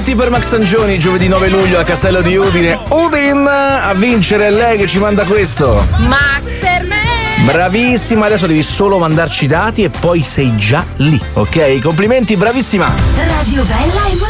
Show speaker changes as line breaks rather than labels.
Complimenti per Max Sangioni, giovedì 9 luglio al Castello di Udine. Udin a vincere, è lei che ci manda questo.
Max per me.
Bravissima, adesso devi solo mandarci i dati e poi sei già lì, ok? Complimenti, bravissima.
Radio Bella e